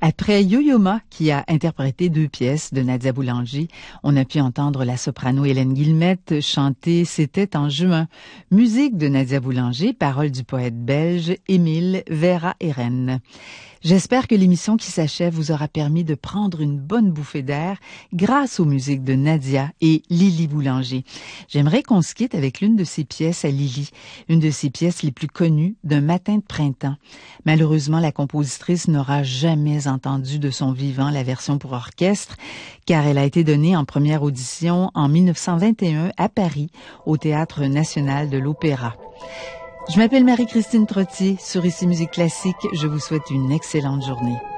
Après Yo-Yo Ma, qui a interprété 2 pièces de Nadia Boulanger, on a pu entendre la soprano Hélène Guillemette chanter C'était en juin. Musique de Nadia Boulanger, paroles du poète belge Émile Vera-Eren. J'espère que l'émission qui s'achève vous aura permis de prendre une bonne bouffée d'air grâce aux musiques de Nadia et Lili Boulanger. J'aimerais qu'on se quitte avec l'une de ses pièces à Lili, une de ses pièces les plus connues d'un matin de printemps. Malheureusement, la compositrice n'aura jamais entendu de son vivant la version pour orchestre, car elle a été donnée en première audition en 1921 à Paris, au Théâtre national de l'Opéra. Je m'appelle Marie-Christine Trottier. Sur Ici Musique Classique, je vous souhaite une excellente journée.